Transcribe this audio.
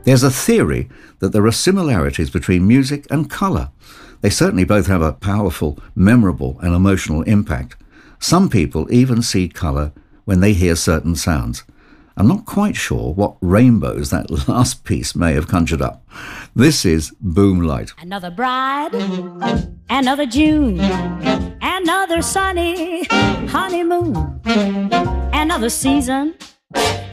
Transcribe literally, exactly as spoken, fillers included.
There's a theory that there are similarities between music and colour. They certainly both have a powerful, memorable and emotional impact. Some people even see colour when they hear certain sounds. I'm not quite sure what rainbows that last piece may have conjured up. This is Boomlight. Another bride, another June, another sunny honeymoon, another season